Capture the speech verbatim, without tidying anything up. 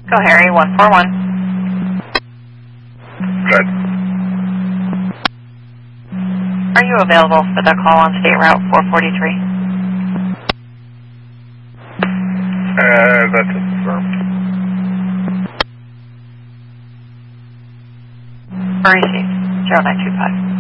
Go Harry, one four one. Good. Are you available for the call on State Route four forty-three? Uh, that's confirmed. Or received, zero nine two five.